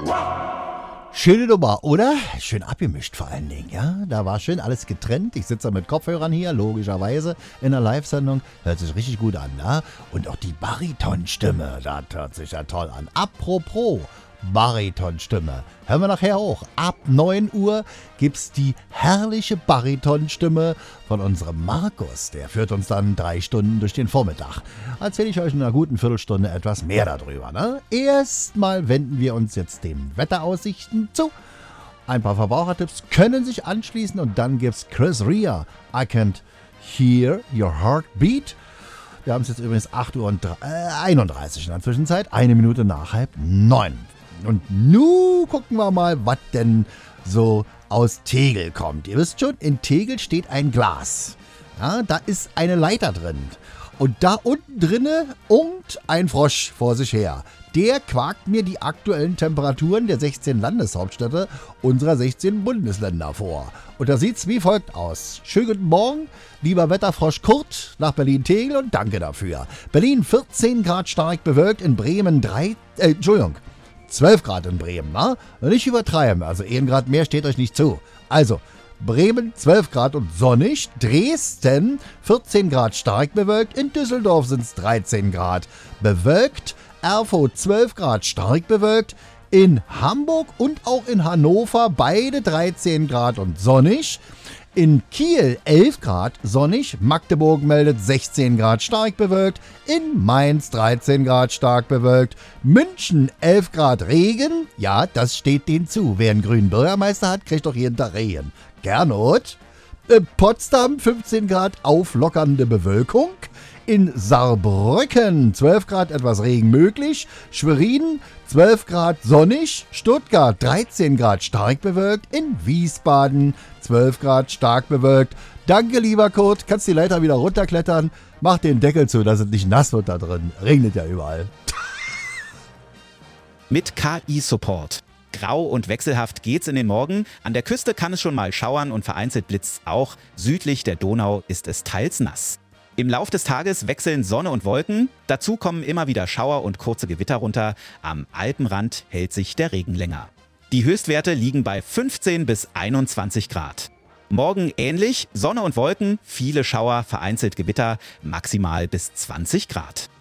Schöne Nummer, oder? Schön abgemischt vor allen Dingen, ja? Da war schön alles getrennt. Ich sitze mit Kopfhörern hier, logischerweise, in der Live-Sendung. Hört sich richtig gut an, ja? Und auch die Baritonstimme, das hört sich ja toll an. Apropos Baritonstimme, hören wir nachher hoch. Ab 9 Uhr gibt's die herrliche Baritonstimme von unserem Markus. Der führt uns dann 3 Stunden durch den Vormittag. Erzähle ich euch in einer guten Viertelstunde etwas mehr darüber, ne? Erstmal wenden wir uns jetzt den Wetteraussichten zu. Ein paar Verbrauchertipps können sich anschließen und dann gibt's Chris Rea. I can't hear your heartbeat. Wir haben es jetzt übrigens 8:31 in der Zwischenzeit, 1 Minute nach 8:30. Und nun gucken wir mal, was denn so aus Tegel kommt. Ihr wisst schon, in Tegel steht ein Glas. Ja, da ist eine Leiter drin. Und da unten drinne unkt ein Frosch vor sich her. Der quakt mir die aktuellen Temperaturen der 16 Landeshauptstädte unserer 16 Bundesländer vor. Und da sieht's wie folgt aus. Schönen guten Morgen, lieber Wetterfrosch Kurt nach Berlin-Tegel und danke dafür. Berlin 14 Grad stark bewölkt, in Bremen 12 Grad in Bremen, ne? Nicht übertreiben, also 1 Grad mehr steht euch nicht zu. Also, Bremen 12 Grad und sonnig, Dresden 14 Grad stark bewölkt, in Düsseldorf sind es 13 Grad bewölkt, Erfurt 12 Grad stark bewölkt, in Hamburg und auch in Hannover beide 13 Grad und sonnig, in Kiel 11 Grad sonnig, Magdeburg meldet 16 Grad stark bewölkt, in Mainz 13 Grad stark bewölkt, München 11 Grad Regen, ja, das steht denen zu. Wer einen grünen Bürgermeister hat, kriegt doch jeden Tag Regen. Gernot. Potsdam 15 Grad auflockernde Bewölkung, in Saarbrücken 12 Grad etwas Regen möglich, Schwerin 12 Grad sonnig, Stuttgart 13 Grad stark bewölkt, in Wiesbaden 12 Grad stark bewölkt. Danke, lieber Kurt, kannst die Leiter wieder runterklettern, mach den Deckel zu, dass es nicht nass wird da drin. Regnet ja überall. Mit KI-Support. Grau und wechselhaft geht's in den Morgen. An der Küste kann es schon mal schauern und vereinzelt blitzt auch. Südlich der Donau ist es teils nass. Im Lauf des Tages wechseln Sonne und Wolken. Dazu kommen immer wieder Schauer und kurze Gewitter runter. Am Alpenrand hält sich der Regen länger. Die Höchstwerte liegen bei 15 bis 21 Grad. Morgen ähnlich, Sonne und Wolken, viele Schauer, vereinzelt Gewitter, maximal bis 20 Grad.